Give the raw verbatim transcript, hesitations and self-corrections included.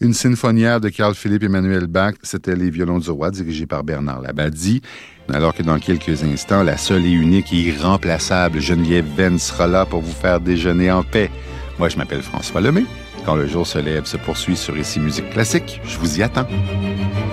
Une sinfonière de Carl-Philippe Emmanuel Bach, c'était Les Violons du Roi, dirigé par Bernard Labadie. Alors que dans quelques instants, la seule et unique et irremplaçable Geneviève Venn sera là pour vous faire déjeuner en paix. Moi, je m'appelle François Lemay. Quand le jour se lève se poursuit sur Ici Musique Classique, je vous y attends.